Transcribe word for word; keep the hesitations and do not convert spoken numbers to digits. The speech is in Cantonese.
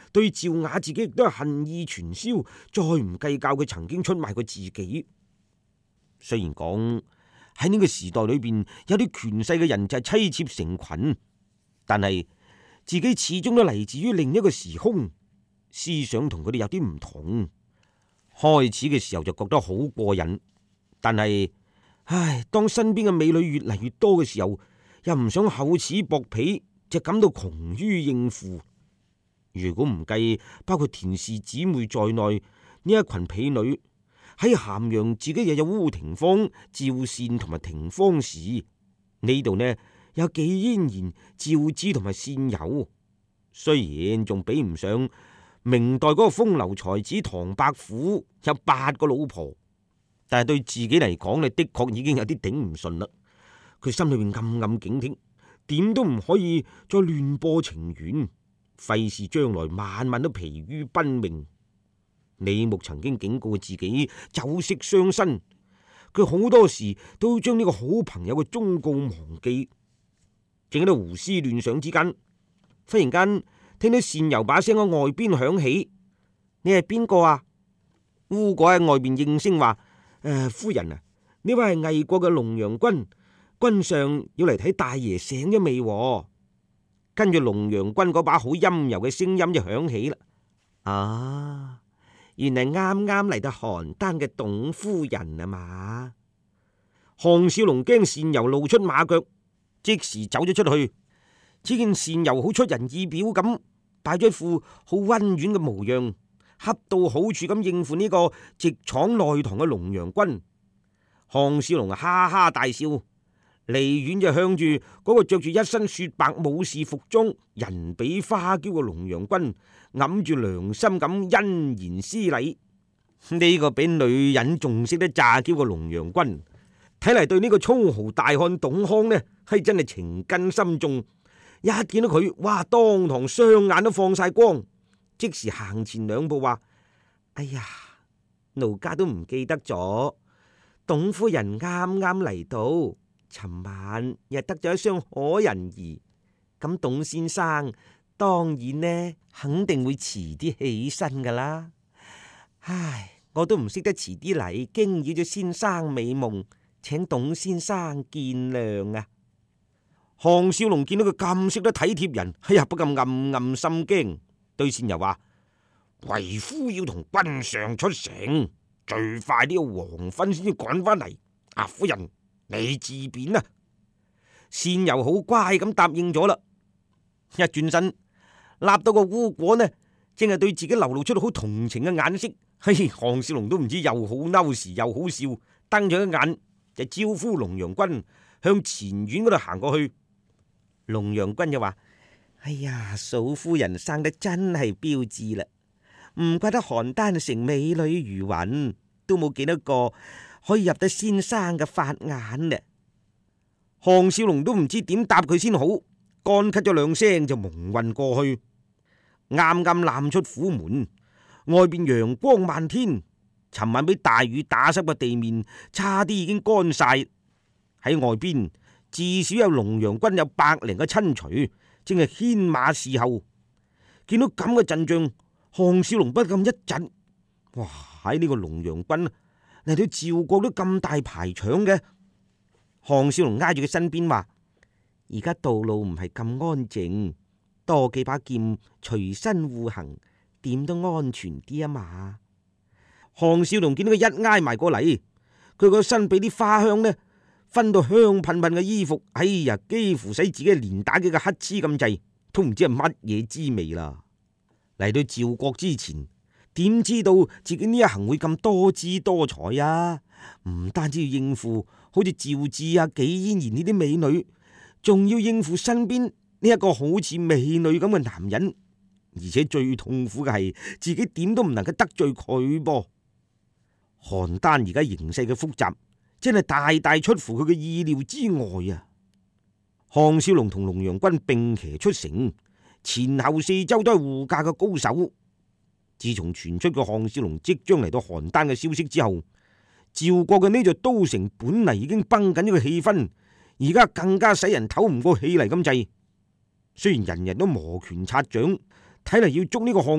對趙雅自己亦都係恨意全消，再唔計較佢曾經出賣過自己。雖然講喺呢個時代裏邊有啲權勢嘅人就係妻妾成群，但係自己始終都嚟自於另一個時空，思想同佢哋有啲唔同。開始嘅時候就覺得好過癮，但係唉，當身邊嘅美女越嚟越多嘅時候，又唔想厚此薄彼，就感到窮於應付。如果唔計包括田氏姊妹在內呢一群婢女，喺咸陽自己又有烏廷芳、趙善同埋廷芳氏，呢度呢有紀嫣然、趙志同埋善友。雖然仲比唔上明代嗰個風流才子唐伯虎有八個老婆，但係對自己嚟講呢，的確已經有啲頂唔順啦。佢心裏面暗暗警惕，點都唔可以再亂播情緣，費事將來晚晚都疲於奔命。李牧曾經警告自己酒色傷身，佢好多時都將呢個好朋友嘅忠告忘記。正喺度胡思亂想之間，忽然間聽到善游把聲喺外邊響起：你係邊個啊？烏果喺外邊應聲話：誒、呃，夫人啊，呢位係魏國嘅龍陽君，君上要嚟睇大爺醒咗未？跟住龍陽君嗰把好陰柔嘅聲音就響起啦。啊，原嚟啱啱嚟到邯鄲嘅董夫人啊嘛！項少龍驚善游露出馬腳，即時走咗出去。只見善游好出人意表咁擺咗一副好溫婉嘅模樣，恰到好處咁應付呢個直闖內堂嘅龍陽君。項少龍哈哈大笑，離遠就向住嗰個着住一身雪白武士服裝、人比花嬌嘅龍陽君揞住良心咁欣然施禮。呢個比女人仲識得詐嬌嘅龍陽君，睇嚟對呢個粗豪大漢董康呢，係真係情根深重。一見到佢，哇！當堂雙眼都放晒光，即時行前兩步話：哎呀，奴家都唔記得咗，董夫人啱啱嚟到，尋晚又得咗一雙可人兒，咁董先生當然呢，肯定會遲啲起身噶啦。唉，我都唔識得遲啲嚟，驚擾咗先生美夢，請董先生見諒啊！項少龍見到佢咁識得體貼人，哎呀，不禁暗暗心驚，對善游話：為夫要同君上出城，最快呢個黃昏先至趕翻嚟。啊，夫人你自便啊！善游好乖咁答應咗啦。一轉身，立到個烏果呢，正係對自己流露出好同情嘅眼色。嘿，項少龍都唔知又好嬲時又好笑，瞪咗一眼就招呼龍陽君向前院嗰度行過去。龍陽君就話：哎呀，嫂夫人生得真係標致啦，唔怪得邯鄲城美女如雲，都冇幾多個可以入得先生嘅法眼呢。項少龍都唔知點答佢先好，乾咳咗兩聲就蒙混過去。啱啱攬出府門，外邊陽光漫天，尋晚俾大雨打濕嘅地面差啲已經乾晒。喺外邊至少有龍陽君有百零個親隨，正係牽馬侍候。見到咁嘅陣象，項少龍不禁一震。哇！喺呢個龍陽君嚟到趙國都咁大排場嘅。項少龍挨住佢身邊話：而家道路唔係咁安靜，多幾把劍隨身護行，點都安全啲啊嘛。項少龍見到佢一挨埋過嚟，佢個身俾啲花香呢分到香噴噴嘅衣服，哎呀，幾乎使自己連打幾個乞嗤咁滯，都唔知係乜嘢滋味啦。嚟到趙國之前，點知道自己呢一行會咁多姿多彩啊？唔單止要應付好似趙志啊、紀嫣然呢啲美女，仲要應付身邊呢一個好似美女咁嘅男人，而且最痛苦嘅係自己點都唔能夠得罪佢噃。邯鄲而家形勢嘅複雜，真係大大出乎佢嘅意料之外啊！項少龍同龍陽君並騎出城，前後四周都係護駕嘅高手。自從傳出個項少龍即將嚟到邯鄲嘅消息之後，趙國嘅呢座都城本嚟已經繃緊呢個氣氛，而家更加使人唞唔過氣嚟咁滯。雖然人人都摩拳擦掌，睇嚟要捉呢個項